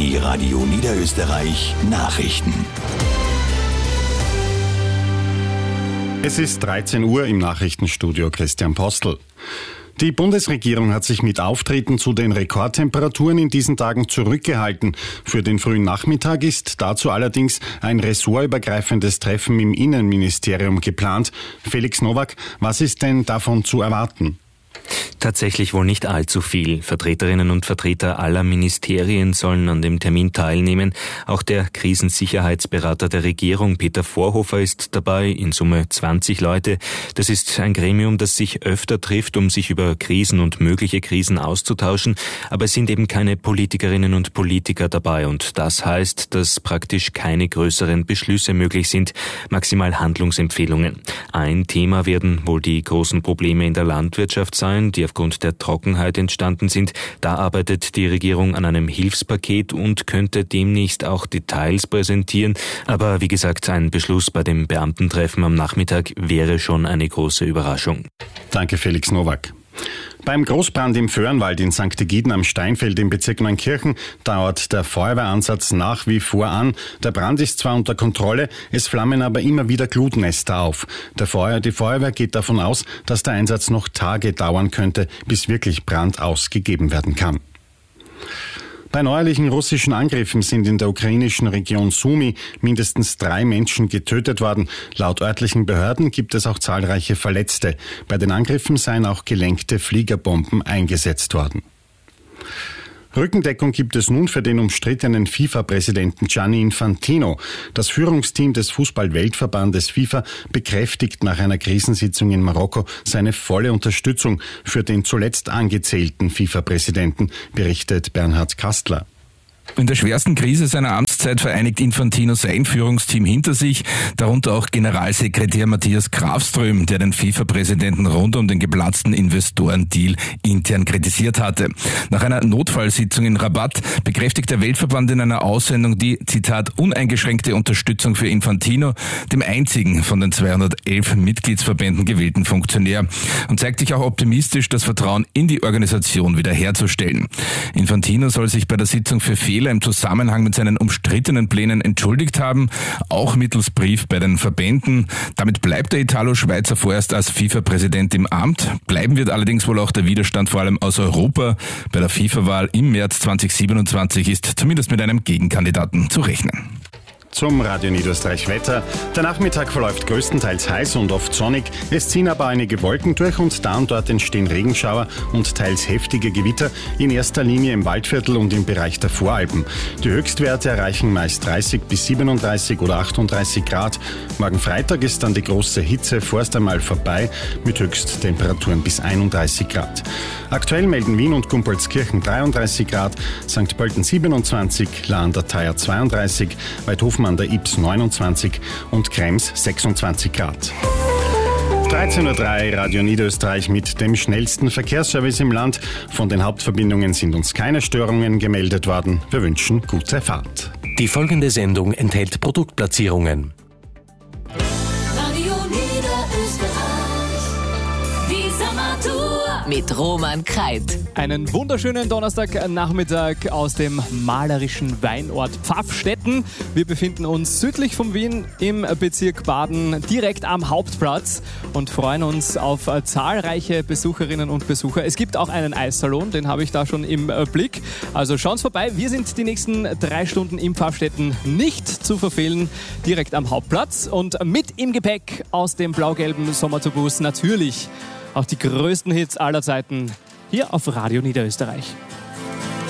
Die Radio Niederösterreich Nachrichten. Es ist 13 Uhr im Nachrichtenstudio Christian Postel. Die Bundesregierung hat sich mit Auftreten zu den Rekordtemperaturen in diesen Tagen zurückgehalten. Für den frühen Nachmittag ist dazu allerdings ein ressortübergreifendes Treffen im Innenministerium geplant. Felix Nowak, was ist denn davon zu erwarten? Tatsächlich wohl nicht allzu viel. Vertreterinnen und Vertreter aller Ministerien sollen an dem Termin teilnehmen. Auch der Krisensicherheitsberater der Regierung, Peter Vorhofer, ist dabei, in Summe 20 Leute. Das ist ein Gremium, das sich öfter trifft, um sich über Krisen und mögliche Krisen auszutauschen. Aber es sind eben keine Politikerinnen und Politiker dabei. Und das heißt, dass praktisch keine größeren Beschlüsse möglich sind, maximal Handlungsempfehlungen. Ein Thema werden wohl die großen Probleme in der Landwirtschaft sein, die aufgrund der Trockenheit entstanden sind. Da arbeitet die Regierung an einem Hilfspaket und könnte demnächst auch Details präsentieren. Aber wie gesagt, ein Beschluss bei dem Beamtentreffen am Nachmittag wäre schon eine große Überraschung. Danke, Felix Nowak. Beim Großbrand im Föhrenwald in St. Egiden am Steinfeld im Bezirk Neunkirchen dauert der Feuerwehransatz nach wie vor an. Der Brand ist zwar unter Kontrolle, es flammen aber immer wieder Glutnester auf. Die Feuerwehr geht davon aus, dass der Einsatz noch Tage dauern könnte, bis wirklich Brand ausgegeben werden kann. Bei neuerlichen russischen Angriffen sind in der ukrainischen Region Sumy mindestens 3 Menschen getötet worden. Laut örtlichen Behörden gibt es auch zahlreiche Verletzte. Bei den Angriffen seien auch gelenkte Fliegerbomben eingesetzt worden. Rückendeckung gibt es nun für den umstrittenen FIFA-Präsidenten Gianni Infantino. Das Führungsteam des Fußball-Weltverbandes FIFA bekräftigt nach einer Krisensitzung in Marokko seine volle Unterstützung für den zuletzt angezählten FIFA-Präsidenten, berichtet Bernhard Kastler. In der schwersten Krise seiner Amtszeit vereinigt Infantino sein Führungsteam hinter sich, darunter auch Generalsekretär Matthias Grafström, der den FIFA-Präsidenten rund um den geplatzten Investorendeal intern kritisiert hatte. Nach einer Notfallsitzung in Rabat bekräftigt der Weltverband in einer Aussendung die, Zitat, uneingeschränkte Unterstützung für Infantino, dem einzigen von den 211 Mitgliedsverbänden gewählten Funktionär, und zeigt sich auch optimistisch, das Vertrauen in die Organisation wiederherzustellen. Infantino soll sich bei der Sitzung für Fehler im Zusammenhang mit seinen umstrittenen Plänen entschuldigt haben, auch mittels Brief bei den Verbänden. Damit bleibt der Italo-Schweizer vorerst als FIFA-Präsident im Amt. Bleiben wird allerdings wohl auch der Widerstand vor allem aus Europa. Bei der FIFA-Wahl im März 2027 ist zumindest mit einem Gegenkandidaten zu rechnen. Zum Radio Niederösterreich Wetter. Der Nachmittag verläuft größtenteils heiß und oft sonnig. Es ziehen aber einige Wolken durch und da und dort entstehen Regenschauer und teils heftige Gewitter, in erster Linie im Waldviertel und im Bereich der Voralpen. Die Höchstwerte erreichen meist 30 bis 37 oder 38 Grad. Morgen Freitag ist dann die große Hitze vorerst einmal vorbei mit Höchsttemperaturen bis 31 Grad. Aktuell melden Wien und Gumpoldskirchen 33 Grad, St. Pölten 27, La an der Thaya 32, Weidhofen an der Ybbs 29 und Krems 26 Grad. 13.03 Uhr, Radio Niederösterreich mit dem schnellsten Verkehrsservice im Land. Von den Hauptverbindungen sind uns keine Störungen gemeldet worden. Wir wünschen gute Fahrt. Die folgende Sendung enthält Produktplatzierungen. Radio Niederösterreich, die Sommertour mit Roman Kreit. Einen wunderschönen Donnerstagnachmittag aus dem malerischen Weinort Pfaffstätten. Wir befinden uns südlich von Wien im Bezirk Baden, direkt am Hauptplatz und freuen uns auf zahlreiche Besucherinnen und Besucher. Es gibt auch einen Eissalon, den habe ich da schon im Blick. Also schauen Sie vorbei. Wir sind die nächsten 3 Stunden im Pfaffstätten nicht zu verfehlen, direkt am Hauptplatz. Und mit im Gepäck aus dem blau-gelben Sommertourbus natürlich auch die größten Hits aller Zeiten hier auf Radio Niederösterreich.